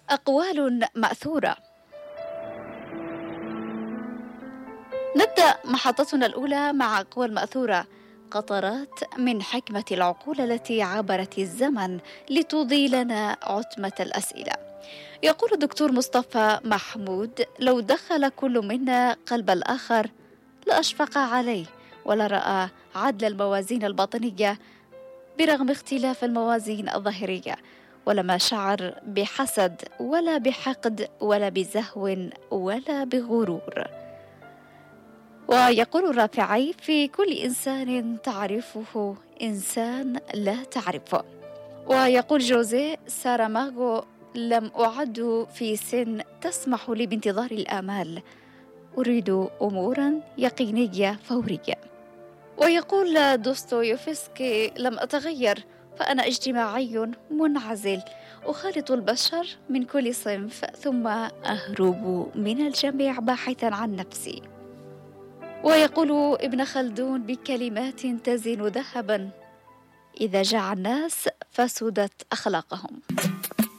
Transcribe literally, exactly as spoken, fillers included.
أقوال مأثورة. نبدأ محطتنا الأولى مع أقوال مأثورة، قطرات من حكمة العقول التي عبرت الزمن لتضي لنا عتمة الأسئلة. يقول الدكتور مصطفى محمود: لو دخل كل منا قلب الآخر لأشفق عليه ولرأى عدل الموازين الباطنية برغم اختلاف الموازين الظاهرية، ولما شعر بحسد ولا بحقد ولا بزهو ولا بغرور. ويقول الرافعي: في كل إنسان تعرفه إنسان لا تعرفه. ويقول جوزيه ساراماغو: لم أعد في سن تسمح لي بانتظار الآمال، أريد أمورا يقينية فورية. ويقول دوستويفسكي: لم أتغير، فأنا اجتماعي منعزل، أخالط البشر من كل صنف ثم أهرب من الجميع باحثا عن نفسي. ويقول ابن خلدون بكلمات تزن ذهبا: إذا جاع الناس فسدت أخلاقهم.